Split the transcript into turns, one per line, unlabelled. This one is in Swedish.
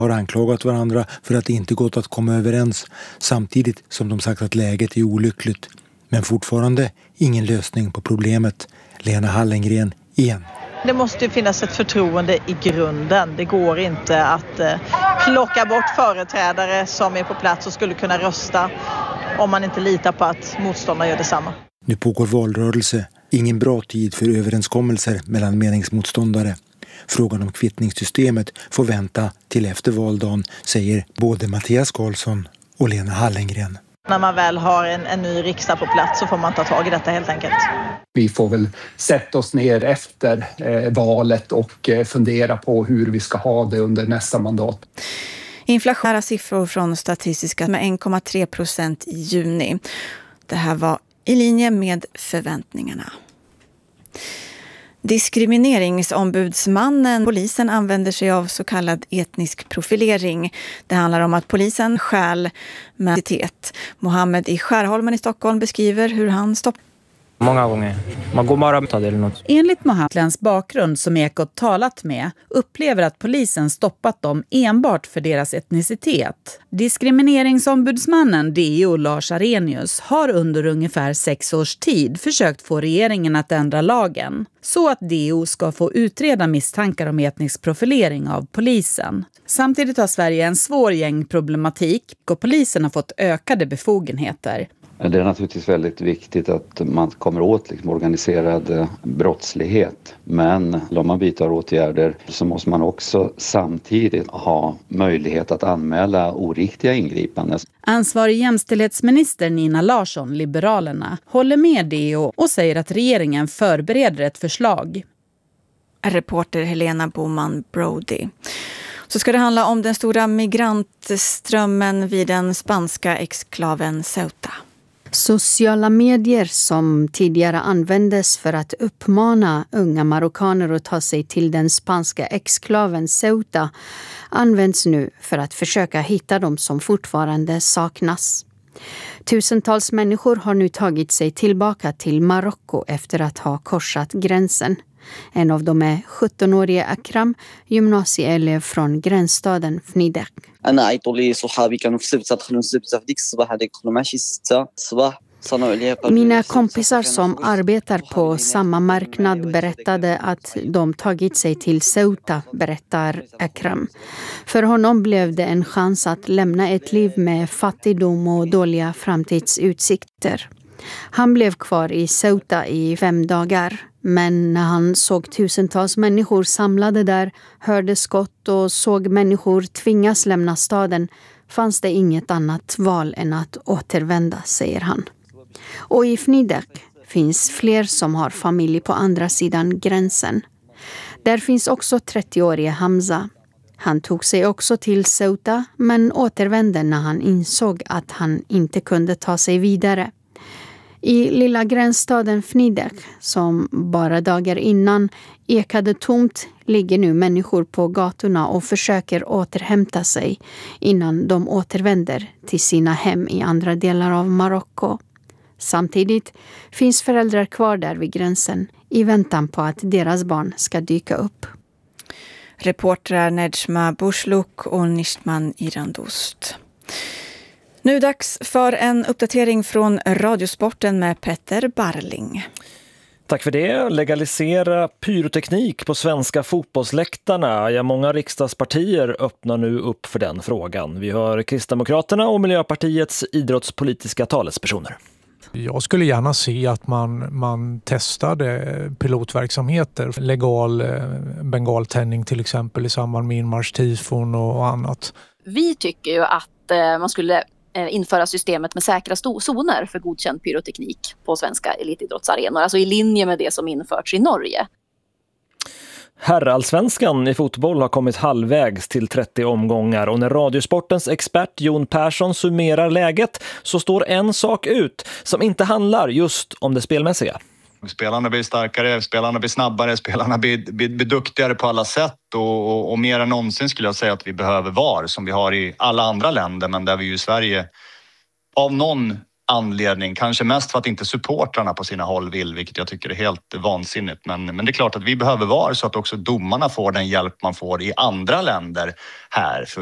har anklagat varandra för att det inte gått att komma överens, samtidigt som de sagt att läget är olyckligt. Men fortfarande ingen lösning på problemet. Lena Hallengren igen.
Det måste ju finnas ett förtroende i grunden. Det går inte att plocka bort företrädare som är på plats och skulle kunna rösta om man inte litar på att motståndarna gör detsamma.
Nu pågår valrörelse. Ingen bra tid för överenskommelser mellan meningsmotståndare. Frågan om kvittningssystemet får vänta till efter valdagen, säger både Mattias Karlsson och Lena Hallengren.
När man väl har en ny riksdag på plats så får man ta tag i detta helt enkelt.
Vi får väl sätta oss ner efter valet och fundera på hur vi ska ha det under nästa mandat.
Inflationära siffror från Statistiska med 1,3% i juni. Det här var i linje med förväntningarna. Diskrimineringsombudsmannen, polisen använder sig av så kallad etnisk profilering. Det handlar om att polisen stjäl med identitet. Mohammed i Skärholmen i Stockholm beskriver hur han stoppar.
Många gånger. Man går bara med eller något.
Enligt Mohammeds bakgrund som Ekot talat med upplever att polisen stoppat dem enbart för deras etnicitet. Diskrimineringsombudsmannen DO Lars Arrhenius har under ungefär 6 års tid försökt få regeringen att ändra lagen så att DO ska få utreda misstankar om etnisk profilering av polisen. Samtidigt har Sverige en svår gängproblematik och polisen har fått ökade befogenheter.
Det är naturligtvis väldigt viktigt att man kommer åt organiserad brottslighet. Men om man vidtar åtgärder så måste man också samtidigt ha möjlighet att anmäla oriktiga ingripanden.
Ansvarig jämställdhetsminister Nina Larsson, Liberalerna, håller med DO och säger att regeringen förbereder ett förslag.
Reporter Helena Boman Brody. Så ska det handla om den stora migrantströmmen vid den spanska exklaven Ceuta.
Sociala medier som tidigare användes för att uppmana unga marockaner att ta sig till den spanska exklaven Ceuta används nu för att försöka hitta dem som fortfarande saknas. Tusentals människor har nu tagit sig tillbaka till Marocko efter att ha korsat gränsen. En av dem är 17-årige Akram, gymnasieelev från gränsstaden Fnideq. Mina kompisar som arbetar på samma marknad berättade att de tagit sig till Ceuta, berättar Akram. För honom blev det en chans att lämna ett liv med fattigdom och dåliga framtidsutsikter. Han blev kvar i Ceuta i 5 dagar. Men när han såg tusentals människor samlade där, hörde skott och såg människor tvingas lämna staden, fanns det inget annat val än att återvända, säger han. Och i Fnideq finns fler som har familj på andra sidan gränsen. Där finns också 30-årige Hamza. Han tog sig också till Ceuta men återvände när han insåg att han inte kunde ta sig vidare. I lilla gränsstaden Fnideq, som bara dagar innan ekade tomt, ligger nu människor på gatorna och försöker återhämta sig innan de återvänder till sina hem i andra delar av Marocko. Samtidigt finns föräldrar kvar där vid gränsen i väntan på att deras barn ska dyka upp.
Reportrar Nejma Bushluk och Nishman Irandost. Nu dags för en uppdatering från Radiosporten med Petter Barling.
Tack för det. Legalisera pyroteknik på svenska fotbollsläktarna. Ja, många riksdagspartier öppnar nu upp för den frågan. Vi hör Kristdemokraterna och Miljöpartiets idrottspolitiska talespersoner.
Jag skulle gärna se att man testade pilotverksamheter. Legal bengaltändning till exempel i samband med inmarschtifon och annat.
Vi tycker ju att man skulle införa systemet med säkra zoner för godkänd pyroteknik på svenska elitidrottsarenor. Alltså i linje med det som införts i Norge.
Herrallsvenskan i fotboll har kommit halvvägs till 30 omgångar och när Radiosportens expert Jon Persson summerar läget så står en sak ut som inte handlar just om det spelmässiga.
Spelarna blir starkare, spelarna blir snabbare, spelarna blir duktigare på alla sätt och mer än någonsin skulle jag säga att vi behöver VAR som vi har i alla andra länder men där vi ju i Sverige av någon anledning, kanske mest för att inte supportrarna på sina håll vill, vilket jag tycker är helt vansinnigt. Men det är klart att vi behöver VAR så att också domarna får den hjälp man får i andra länder här.